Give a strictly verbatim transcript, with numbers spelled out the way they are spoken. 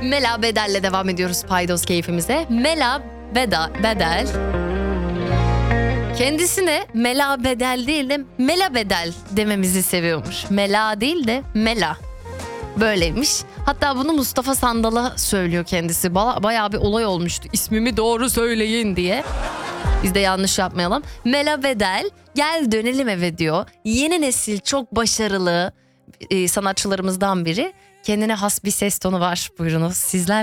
Mela Bedel'le devam ediyoruz paydos keyfimize. Mela Beda, Bedel kendisine Mela Bedel değil de Mela Bedel dememizi seviyormuş. Mela değil de Mela. Böyleymiş. Hatta bunu Mustafa Sandal'a söylüyor kendisi. Ba- bayağı bir olay olmuştu. İsmimi doğru söyleyin diye. Biz de yanlış yapmayalım. Mela Bedel gel dönelim eve diyor. Yeni nesil çok başarılı e, sanatçılarımızdan biri. Kendine has bir ses tonu var. Buyurunuz sizler.